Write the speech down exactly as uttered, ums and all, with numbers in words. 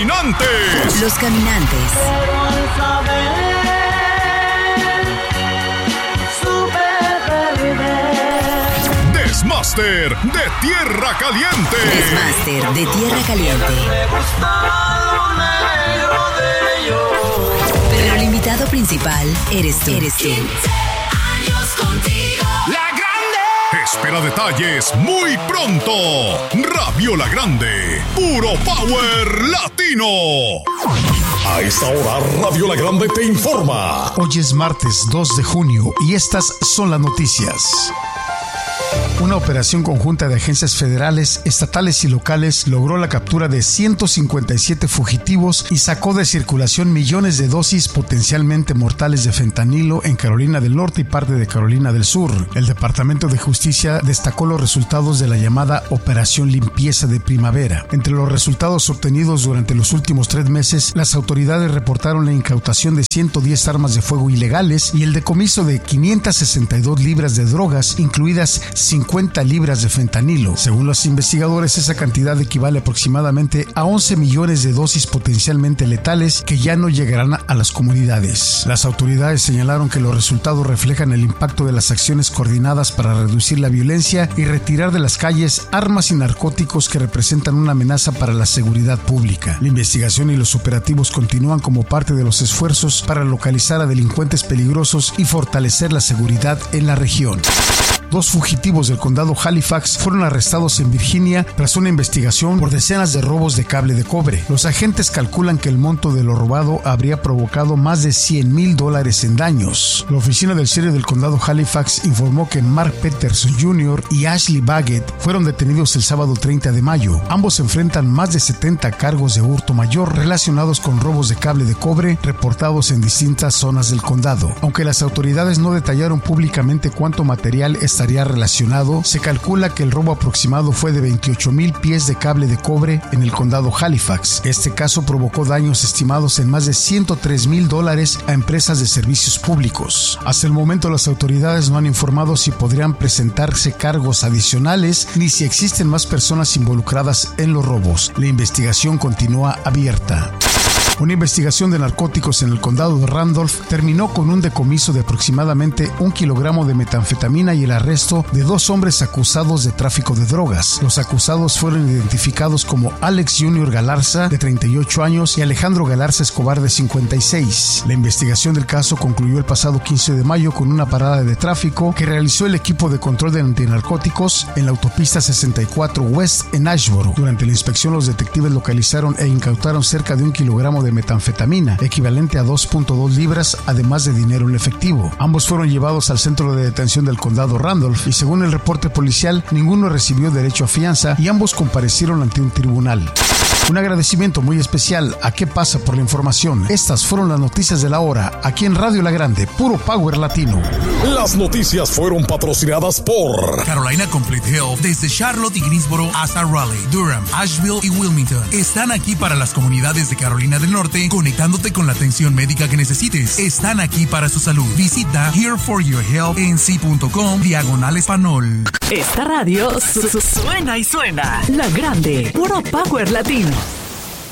caminantes. Los caminantes. Pero al saber, supe perder. Desmaster de Tierra Caliente. Desmaster de Tierra Caliente. Me gusta lo negro de ellos. Pero el invitado principal eres tú. Eres tú. Años contigo. La Grande. Espera detalles muy pronto. Radio La Grande. Puro Power Latino. A esta hora, Radio La Grande te informa. Hoy es martes dos de junio y estas son las noticias. Una operación conjunta de agencias federales, estatales y locales logró la captura de ciento cincuenta y siete fugitivos y sacó de circulación millones de dosis potencialmente mortales de fentanilo en Carolina del Norte y parte de Carolina del Sur. El Departamento de Justicia destacó los resultados de la llamada Operación Limpieza de Primavera. Entre los resultados obtenidos durante los últimos tres meses, las autoridades reportaron la incautación de ciento diez armas de fuego ilegales y el decomiso de quinientas sesenta y dos libras de drogas, incluidas cincuenta libras de fentanilo. Según los investigadores, esa cantidad equivale aproximadamente a once millones de dosis potencialmente letales que ya no llegarán a las comunidades. Las autoridades señalaron que los resultados reflejan el impacto de las acciones coordinadas para reducir la violencia y retirar de las calles armas y narcóticos que representan una amenaza para la seguridad pública. La investigación y los operativos continúan como parte de los esfuerzos para localizar a delincuentes peligrosos y fortalecer la seguridad en la región. Dos fugitivos del condado Halifax fueron arrestados en Virginia tras una investigación por decenas de robos de cable de cobre. Los agentes calculan que el monto de lo robado habría provocado más de cien mil dólares en daños. La oficina del sheriff del condado Halifax informó que Mark Peterson junior y Ashley Baggett fueron detenidos el sábado treinta de mayo. Ambos enfrentan más de setenta cargos de hurto mayor relacionados con robos de cable de cobre reportados en distintas zonas del condado. Aunque las autoridades no detallaron públicamente cuánto material estaría relacionado, se calcula que el robo aproximado fue de veintiocho mil pies de cable de cobre en el condado Halifax. Este caso provocó daños estimados en más de ciento tres mil dólares a empresas de servicios públicos. Hasta el momento, las autoridades no han informado si podrían presentarse cargos adicionales ni si existen más personas involucradas en los robos. La investigación continúa abierta. Una investigación de narcóticos en el condado de Randolph terminó con un decomiso de aproximadamente un kilogramo de metanfetamina y el arresto de dos hombres acusados de tráfico de drogas. Los acusados fueron identificados como Alex junior Galarza, de treinta y ocho años, y Alejandro Galarza Escobar, de cincuenta y seis. La investigación del caso concluyó el pasado quince de mayo con una parada de tráfico que realizó el equipo de control de antinarcóticos en la autopista sesenta y cuatro West en Ashboro. Durante la inspección, los detectives localizaron e incautaron cerca de un kilogramo de metanfetamina, equivalente a dos punto dos libras, además de dinero en efectivo. Ambos fueron llevados al centro de detención del condado Randolph y, según el reporte policial, ninguno recibió derecho a fianza y ambos comparecieron ante un tribunal. Un agradecimiento muy especial a ¿Qué pasa por la información? Estas fueron las noticias de la hora, aquí en Radio La Grande, Puro Power Latino. Las noticias fueron patrocinadas por Carolina Complete Health, desde Charlotte y Greensboro hasta Raleigh, Durham, Asheville y Wilmington. Están aquí para las comunidades de Carolina del Norte, conectándote con la atención médica que necesites. Están aquí para su salud. Visita here for your health n c punto com diagonal español. Esta radio su- su- suena y suena. La Grande, Puro Power Latino.